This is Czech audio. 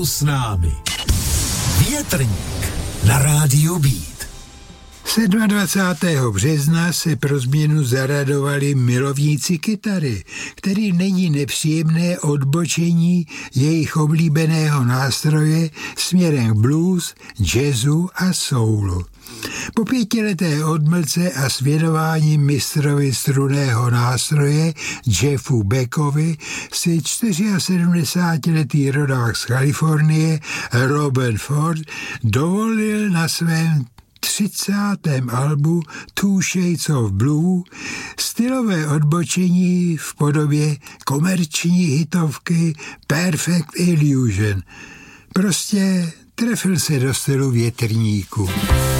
s námi. Větrník na rádiu Beat. 27. března se pro změnu zaradovali milovníci kytary, který není nepříjemné odbočení jejich oblíbeného nástroje směrem k blues, jazzu a soulu. Po 5leté odmlce a s věnováním mistrovi strunného nástroje Jeffu Beckovi si 74letý rodák z Kalifornie Robert Ford dovolil na svém 30. albu Two Shades of Blue stylové odbočení v podobě komerční hitovky Perfect Illusion. Prostě trefil se do stylu Větrníku.